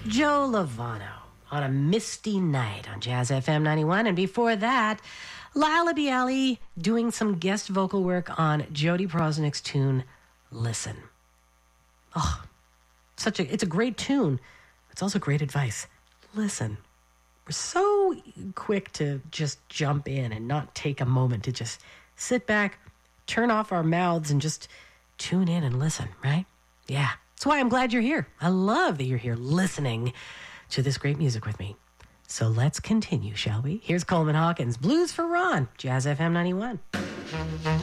Joe Lovano on a misty night on Jazz FM 91. And before that, Laila Biali doing some guest vocal work on Jody Prosnick's tune, Listen. Oh, it's a great tune. It's also great advice. Listen. We're so quick to just jump in and not take a moment to just sit back, turn off our mouths, and just tune in and listen, right? Yeah. That's why I'm glad you're here. I love that you're here listening to this great music with me. So let's continue, shall we? Here's Coleman Hawkins, Blues for Ron, Jazz FM 91.